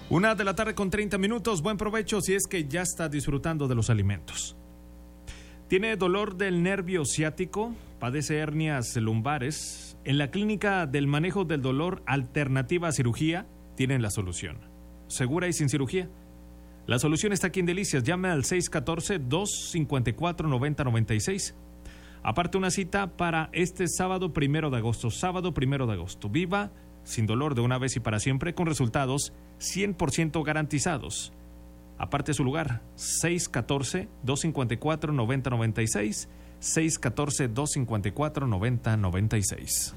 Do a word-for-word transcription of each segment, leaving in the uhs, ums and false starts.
Una de la tarde con treinta minutos. Buen provecho si es que ya está disfrutando de los alimentos. ¿Tiene dolor del nervio ciático? ¿Padece hernias lumbares? En la Clínica del Manejo del Dolor Alternativa a Cirugía tienen la solución. Segura y sin cirugía. La solución está aquí en Delicias. Llame al seis uno cuatro, dos cinco cuatro, nueve cero nueve seis. Aparte una cita para este sábado primero de agosto. Sábado primero de agosto. Viva sin dolor de una vez y para siempre con resultados cien por ciento garantizados. Aparte su lugar, seis uno cuatro, dos cinco cuatro, nueve cero nueve seis, seis uno cuatro, dos cinco cuatro, nueve cero nueve seis.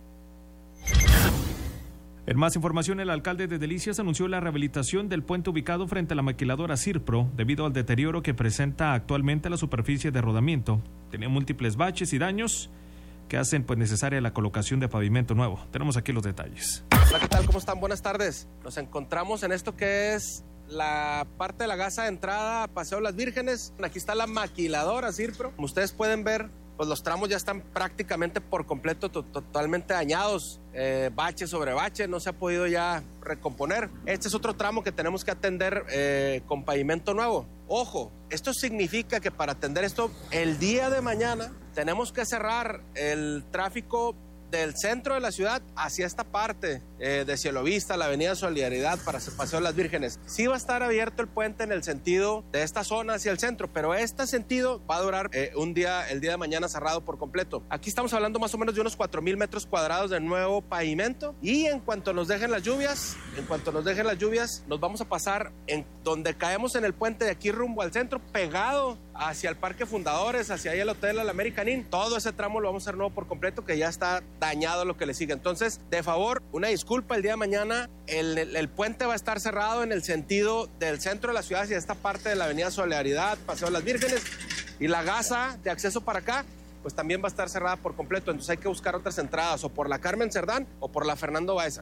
En más información, el alcalde de Delicias anunció la rehabilitación del puente ubicado frente a la maquiladora Sirpro debido al deterioro que presenta actualmente la superficie de rodamiento. Tenía múltiples baches y daños que hacen pues necesaria la colocación de pavimento nuevo. Tenemos aquí los detalles. Hola, ¿qué tal? ¿Cómo están? Buenas tardes. Nos encontramos en esto que es la parte de la casa de entrada a Paseo Las Vírgenes. Aquí está la maquiladora Sirpro. Como ustedes pueden ver, pues los tramos ya están prácticamente por completo to- totalmente dañados, eh, bache sobre bache, no se ha podido ya recomponer. Este es otro tramo que tenemos que atender eh, con pavimento nuevo. Ojo, esto significa que para atender esto el día de mañana tenemos que cerrar el tráfico del centro de la ciudad hacia esta parte eh, de Cielo Vista, la avenida Solidaridad para el Paseo de las Vírgenes. Sí va a estar abierto el puente en el sentido de esta zona hacia el centro, pero este sentido va a durar eh, un día, el día de mañana cerrado por completo. Aquí estamos hablando más o menos de unos cuatro mil metros cuadrados de nuevo pavimento y en cuanto nos dejen las lluvias, en cuanto nos dejen las lluvias, nos vamos a pasar en donde caemos en el puente de aquí rumbo al centro, pegado hacia el Parque Fundadores, hacia ahí el Hotel Al American Inn. Todo ese tramo lo vamos a hacer nuevo por completo, que ya está dañado lo que le sigue. Entonces, de favor, una disculpa, el día de mañana el, el, el puente va a estar cerrado en el sentido del centro de la ciudad hacia esta parte de la avenida Solidaridad, Paseo de las Vírgenes, y la gasa de acceso para acá pues también va a estar cerrada por completo. Entonces hay que buscar otras entradas, o por la Carmen Cerdán o por la Fernando Baeza.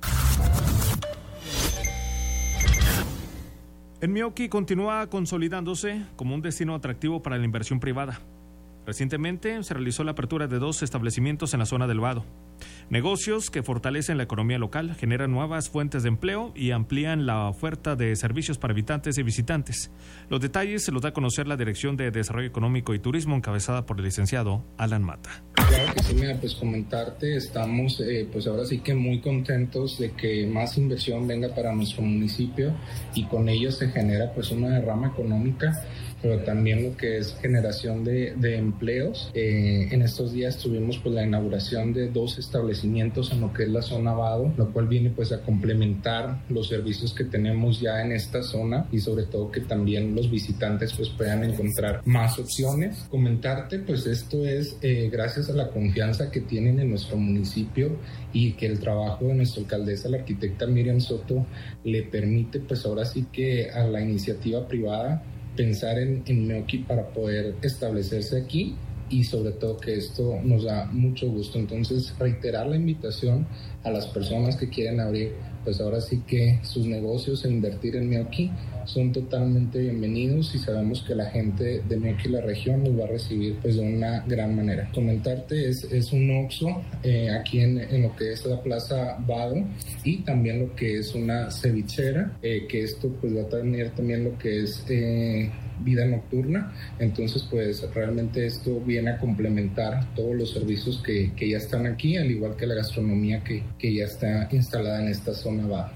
En Meoqui continúa consolidándose como un destino atractivo para la inversión privada. Recientemente se realizó la apertura de dos establecimientos en la zona del Vado. Negocios que fortalecen la economía local, generan nuevas fuentes de empleo y amplían la oferta de servicios para habitantes y visitantes. Los detalles se los da a conocer la Dirección de Desarrollo Económico y Turismo, encabezada por el licenciado Alan Mata. Claro que sí, mira, pues comentarte, estamos eh, pues ahora sí que muy contentos de que más inversión venga para nuestro municipio y con ello se genera pues una derrama económica, pero también lo que es generación de, de empleos. Eh, en estos días tuvimos pues la inauguración de dos establecimientos en lo que es la zona Vado, lo cual viene pues a complementar los servicios que tenemos ya en esta zona y sobre todo que también los visitantes pues puedan encontrar más opciones. Comentarte pues esto es eh, gracias a la confianza que tienen en nuestro municipio y que el trabajo de nuestra alcaldesa, la arquitecta Miriam Soto, le permite pues ahora sí que a la iniciativa privada pensar en, en Meoqui para poder establecerse aquí y sobre todo que esto nos da mucho gusto. Entonces reiterar la invitación a las personas que quieren abrir pues ahora sí que sus negocios e invertir en Meoqui son totalmente bienvenidos y sabemos que la gente de Meoqui y la región nos va a recibir pues de una gran manera. Comentarte, es, es un Oxxo eh, aquí en, en lo que es la Plaza Vado y también lo que es una cevichera, eh, que esto pues va a tener también lo que es eh, vida nocturna. Entonces pues realmente esto viene a complementar todos los servicios que, que ya están aquí, al igual que la gastronomía que, que ya está instalada en esta zona Vado.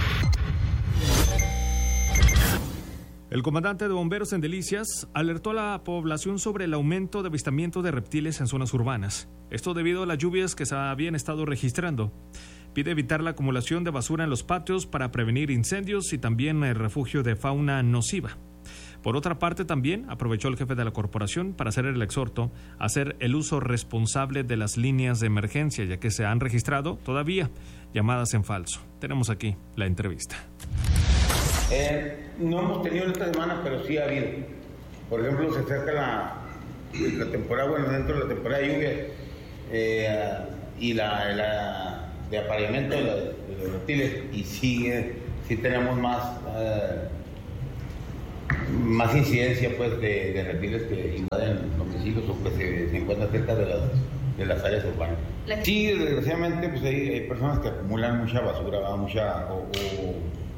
El comandante de bomberos en Delicias alertó a la población sobre el aumento de avistamiento de reptiles en zonas urbanas. Esto debido a las lluvias que se habían estado registrando. Pide evitar la acumulación de basura en los patios para prevenir incendios y también el refugio de fauna nociva. Por otra parte, también aprovechó el jefe de la corporación para hacer el exhorto a hacer el uso responsable de las líneas de emergencia, ya que se han registrado todavía llamadas en falso. Tenemos aquí la entrevista. Eh, no hemos tenido esta semana, pero sí ha habido. Por ejemplo, se acerca la, la temporada, bueno, dentro de la temporada de lluvia eh, y la, la de apareamiento de, la, de los reptiles, y sí, eh, sí tenemos más, eh, más incidencia pues, de, de reptiles que invaden domicilios o que se, se encuentran cerca de las, de las áreas urbanas. Sí, desgraciadamente pues hay, hay personas que acumulan mucha basura, ¿verdad? mucha o, o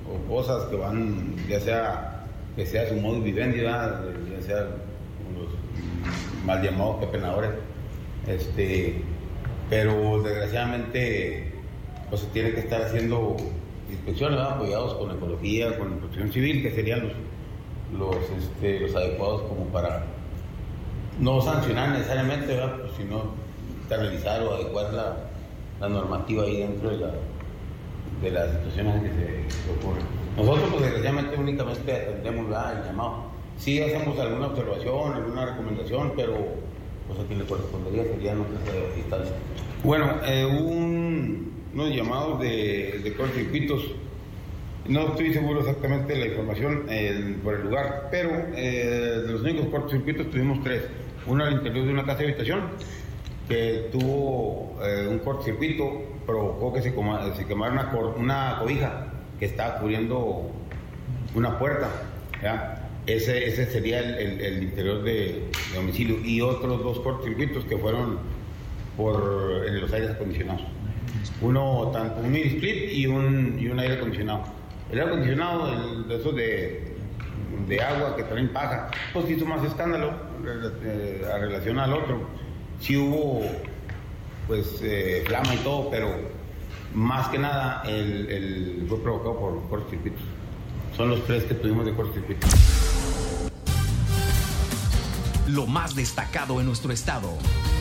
o cosas que van, ya sea que sea su modus vivendi, ¿verdad? Ya sea los mal llamados pepenadores, este, pero desgraciadamente pues se tiene que estar haciendo inspecciones, ¿verdad? Apoyados con ecología, con protección civil, que serían los, los, este, los adecuados como para no sancionar necesariamente, ¿verdad? Pues, sino estabilizar o adecuar la, la normativa ahí dentro de, la, de las situaciones en que se, se ocurren. Nosotros, pues desgraciadamente, únicamente atendemos, ¿verdad?, el llamado. Sí hacemos alguna observación, alguna recomendación, pero pues a quien le correspondería sería en otras instancias. Bueno, eh, un, unos llamados de, de cortocircuitos. No estoy seguro exactamente de la información eh, por el lugar, pero eh, de los únicos cortocircuitos tuvimos tres. Uno al interior de una casa de habitación, que tuvo eh, un cortocircuito, provocó que se, coma, se quemara una, una cobija que estaba cubriendo una puerta, ¿ya? Ese, ese sería el, el, el interior de, de domicilio. Y otros dos cortocircuitos que fueron por en los aires acondicionados. Uno, tanto un mini split y un, y un aire acondicionado. El aire acondicionado, el, de esos de, de agua que traen paja, pues hizo más escándalo eh, a relación al otro. Sí hubo, pues, eh, flama y todo, pero más que nada el, el fue provocado por cortocircuitos. Son los tres que tuvimos de cortocircuitos. Lo más destacado en nuestro estado.